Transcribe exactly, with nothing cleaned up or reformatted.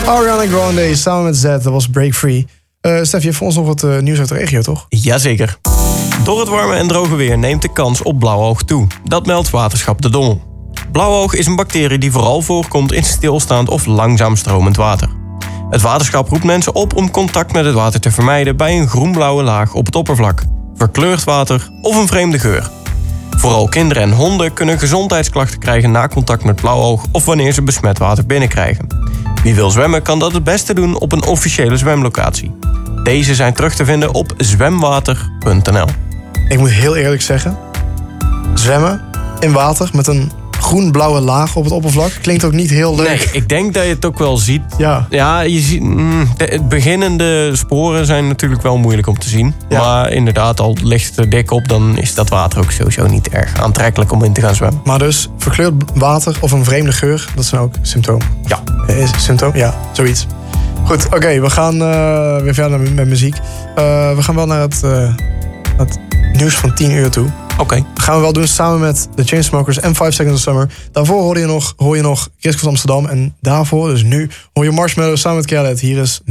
Ariana Grande samen met Z, dat was Break Free. Uh, Stef, je hebt voor ons nog wat uh, nieuws uit de regio, toch? Jazeker. Door het warme en droge weer neemt de kans op blauwoog toe. Dat meldt Waterschap de Dommel. Blauwoog is een bacterie die vooral voorkomt in stilstaand of langzaam stromend water. Het waterschap roept mensen op om contact met het water te vermijden bij een groen-blauwe laag op het oppervlak, verkleurd water of een vreemde geur. Vooral kinderen en honden kunnen gezondheidsklachten krijgen na contact met blauwoog of wanneer ze besmet water binnenkrijgen. Wie wil zwemmen kan dat het beste doen op een officiële zwemlocatie. Deze zijn terug te vinden op zwemwater punt n l. Ik moet heel eerlijk zeggen, zwemmen in water met een groen-blauwe laag op het oppervlak klinkt ook niet heel leuk. Nee, ik denk dat je het ook wel ziet. Ja, ja je ziet, mm, de beginnende sporen zijn natuurlijk wel moeilijk om te zien. Ja. Maar inderdaad, al ligt het er dik op, dan is dat water ook sowieso niet erg aantrekkelijk om in te gaan zwemmen. Maar dus verkleurd water of een vreemde geur, dat zijn ook symptomen. Ja. Is symptoom? Ja, zoiets. Goed, oké, okay, we gaan uh, weer verder met, met muziek. Uh, we gaan wel naar het, uh, het nieuws van tien uur toe. Oké. Okay. Dat gaan we wel doen samen met de Chainsmokers en five Seconds of Summer. Daarvoor hoor je nog, hoor je nog Chris van Amsterdam. En daarvoor, dus nu, hoor je Marshmello samen met Khaled. Hier is